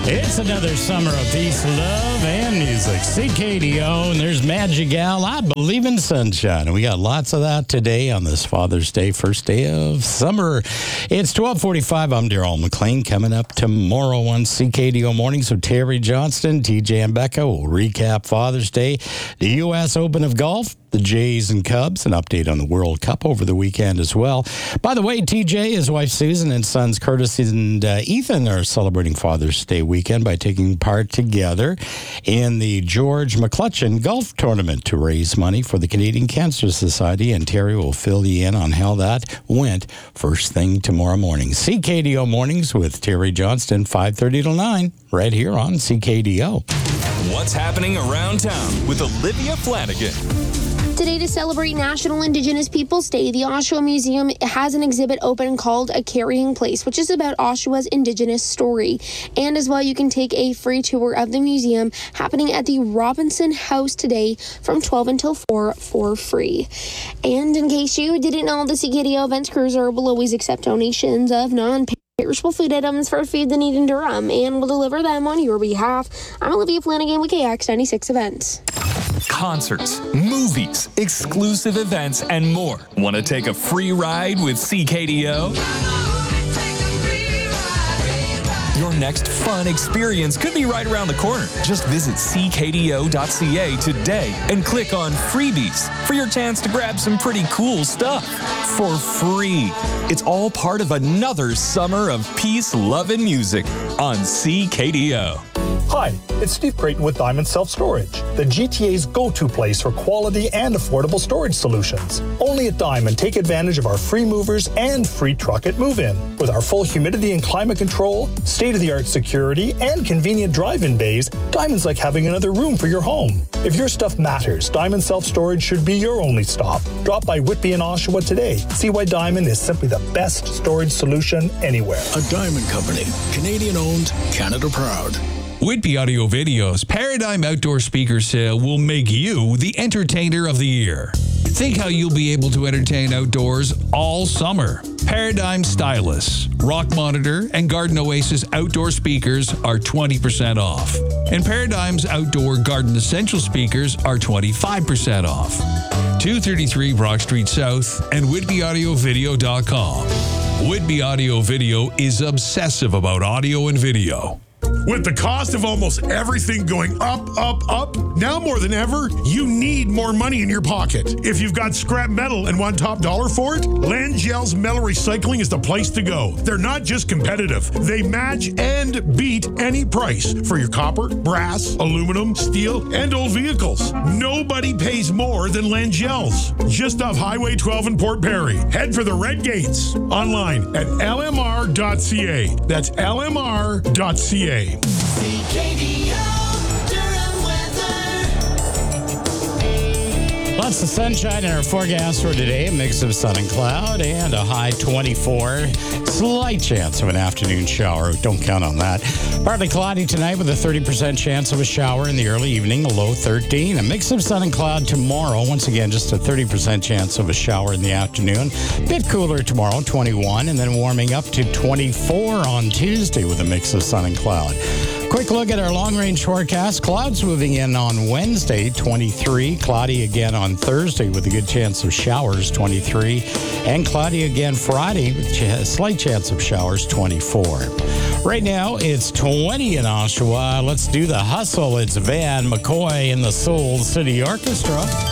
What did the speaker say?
It's another summer of peace, love, and music. CKDO, and there's Magic Al. I believe in sunshine. And we got lots of that today on this Father's Day, first day of summer. It's 12:45. I'm Daryl McLean. Coming up tomorrow on CKDO Mornings with Terry Johnston, TJ and Becca. We'll recap Father's Day, the U.S. Open of Golf, the Jays and Cubs, an update on the World Cup over the weekend as well. By the way, TJ, his wife Susan, and sons Curtis and Ethan are celebrating Father's Day weekend by taking part together in the George McClutchan Golf Tournament to raise money for the Canadian Cancer Society, and Terry will fill you in on how that went first thing tomorrow morning. CKDO Mornings with Terry Johnston, 5:30 to 9, right here on CKDO. What's happening around town with Olivia Flanagan? Today, to celebrate National Indigenous Peoples Day, the Oshawa Museum has an exhibit open called A Carrying Place, which is about Oshawa's Indigenous story. And as well, you can take a free tour of the museum happening at the Robinson House today from 12 until 4 for free. And in case you didn't know, the CKDO Events Cruiser will always accept donations of non-perishable food items for Feed the Need in Durham and will deliver them on your behalf. I'm Olivia Flanagan with KX96 Events. Concerts, movies, exclusive events, and more. Want to take a free ride with CKDO? Your next fun experience could be right around the corner. Just visit ckdo.ca today and click on Freebies for your chance to grab some pretty cool stuff for free. It's all part of another summer of peace, love, and music on CKDO. Hi, it's Steve Creighton with Diamond Self-Storage, the GTA's go-to place for quality and affordable storage solutions. Only at Diamond, take advantage of our free movers and free truck at move-in. With our full humidity and climate control, state-of-the-art security, and convenient drive-in bays, Diamond's like having another room for your home. If your stuff matters, Diamond Self-Storage should be your only stop. Drop by Whitby and Oshawa today. See why Diamond is simply the best storage solution anywhere. A Diamond Company, Canadian-owned, Canada proud. Whitby Audio Video's Paradigm Outdoor Speaker Sale will make you the entertainer of the year. Think how you'll be able to entertain outdoors all summer. Paradigm Stylus, Rock Monitor, and Garden Oasis outdoor speakers are 20% off. And Paradigm's outdoor garden essential speakers are 25% off. 233 Brock Street South and WhitbyAudioVideo.com. Whitby Audio Video is obsessive about audio and video. With the cost of almost everything going up, now more than ever, you need more money in your pocket. If you've got scrap metal and want top dollar for it, Langell's Metal Recycling is the place to go. They're not just competitive. They match and beat any price for your copper, brass, aluminum, steel, and old vehicles. Nobody pays more than Langell's. Just off Highway 12 in Port Perry. Head for the Red Gates. Online at lmr.ca. That's lmr.ca. Lots of sunshine in our forecast for today. A mix of sun and cloud and a high 24. Slight chance of an afternoon shower. Don't count on that. Partly cloudy tonight with a 30% chance of a shower in the early evening, a low 13. A mix of sun and cloud tomorrow. Once again, just a 30% chance of a shower in the afternoon. Bit cooler tomorrow, 21, and then warming up to 24 on Tuesday with a mix of sun and cloud. Quick look at our long-range forecast. Clouds moving in on Wednesday, 23. Cloudy again on Thursday with a good chance of showers, 23. And cloudy again Friday with a slight chance of showers, 24. Right now, it's 20 in Oshawa. Let's do the hustle. It's Van McCoy and the Soul City Orchestra.